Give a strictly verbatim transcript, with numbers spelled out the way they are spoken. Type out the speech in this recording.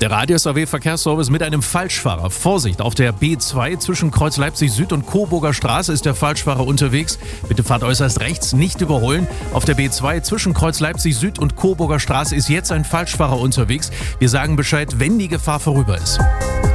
Der Radius A W Verkehrsservice mit einem Falschfahrer. Vorsicht, auf der B zwei zwischen Kreuz Leipzig Süd und Coburger Straße ist der Falschfahrer unterwegs. Bitte fahrt äußerst rechts, nicht überholen. Auf der B zwei zwischen Kreuz Leipzig Süd und Coburger Straße ist jetzt ein Falschfahrer unterwegs. Wir sagen Bescheid, wenn die Gefahr vorüber ist.